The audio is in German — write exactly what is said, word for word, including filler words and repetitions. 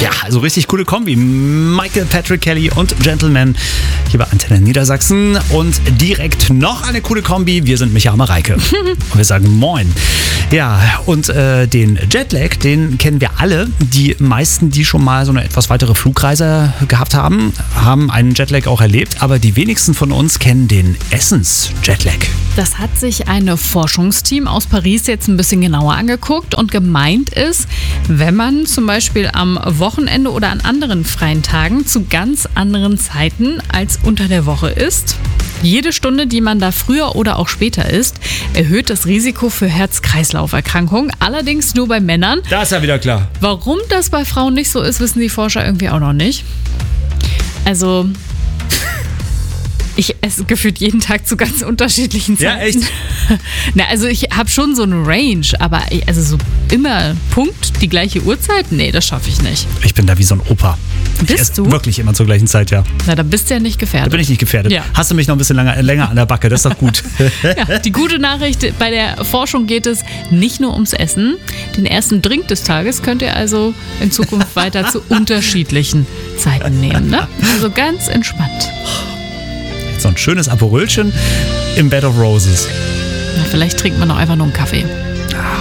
Ja, also richtig coole Kombi. Michael Patrick Kelly und Gentleman hier bei Antenne Niedersachsen. Und direkt noch eine coole Kombi. Wir sind Micha und Mareike. Und wir sagen Moin. Ja, und äh, den Jetlag, den kennen wir alle. Die meisten, die schon mal so eine etwas weitere Flugreise gehabt haben, haben einen Jetlag auch erlebt. Aber die wenigsten von uns kennen den Essens-Jetlag. Das hat sich ein Forschungsteam aus Paris jetzt ein bisschen genauer angeguckt und gemeint ist, wenn man zum Beispiel am Wochenende oder an anderen freien Tagen zu ganz anderen Zeiten als unter der Woche isst, jede Stunde, die man da früher oder auch später isst, erhöht das Risiko für Herz-Kreislauf-Erkrankungen, allerdings nur bei Männern. Da ist ja wieder klar. Warum das bei Frauen nicht so ist, wissen die Forscher irgendwie auch noch nicht. Also... Ich esse gefühlt jeden Tag zu ganz unterschiedlichen Zeiten. Ja, echt? Na, also ich habe schon so eine Range, aber also so immer Punkt, die gleiche Uhrzeit? Nee, das schaffe ich nicht. Ich bin da wie so ein Opa. Ich Bist esse du? Wirklich immer zur gleichen Zeit, ja. Na, da bist du ja nicht Da gefährdet. bin ich nicht gefährdet. Ja. Hast du mich noch ein bisschen länger, länger an der Backe, das ist doch gut. Ja, die gute Nachricht, bei der Forschung geht es nicht nur ums Essen. Den ersten Drink des Tages könnt ihr also in Zukunft weiter zu unterschiedlichen Zeiten nehmen. Ne? Also ganz entspannt. So ein schönes Aperölchen im Bed of Roses. Na, vielleicht trinkt man auch einfach nur einen Kaffee.